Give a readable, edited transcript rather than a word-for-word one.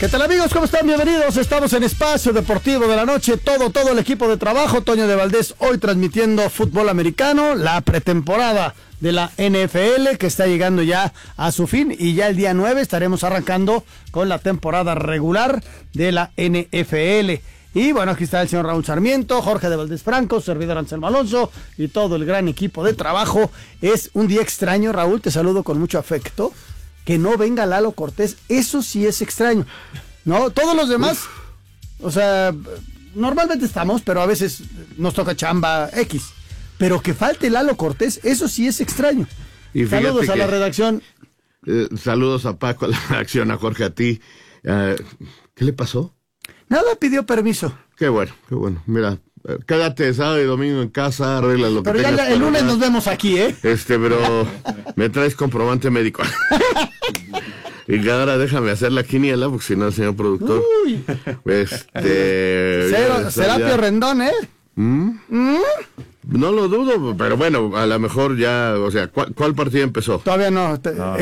¿Qué tal, amigos? ¿Cómo están? Bienvenidos. Estamos en Espacio Deportivo de la Noche. Todo el equipo de trabajo. Toño de Valdés hoy transmitiendo fútbol americano, la pretemporada de la NFL que está llegando ya a su fin, y ya el día 9 estaremos arrancando con la temporada regular de la NFL. Y bueno, aquí está el señor Raúl Sarmiento, Jorge de Valdés Franco, servidor Anselmo Alonso y todo el gran equipo de trabajo. Es un día extraño, Raúl, te saludo con mucho afecto. Que no venga Lalo Cortés, eso sí es extraño, ¿no? Todos los demás, o sea, normalmente estamos, pero a veces nos toca chamba X. Pero que falte Lalo Cortés, eso sí es extraño. Y saludos a la redacción. Saludos a Paco, a la redacción, a Jorge, a ti. ¿Qué le pasó? Nada, pidió permiso. Qué bueno. Mira, quédate sábado y domingo en casa, arregla lo que tengas. Pero ya el lunes nos vemos aquí, ¿eh? Pero me traes comprobante médico. Y ahora déjame hacer la quiniela, porque si no, señor productor. Uy. Serapio Rendón, ¿eh? No lo dudo, pero bueno, a lo mejor ya, o sea, ¿cuál partido empezó? Todavía no.